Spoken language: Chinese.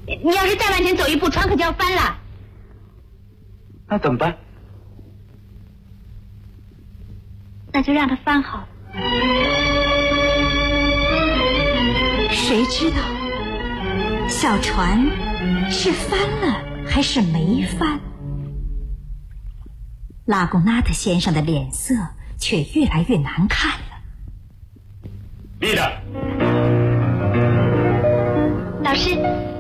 你要是再往前走一步，船可就要翻了。 那怎么办？ 那就让它翻好了。 谁知道小船是翻了还是没翻？拉贡纳特先生的脸色却越来越难看了。 立着！ 老师。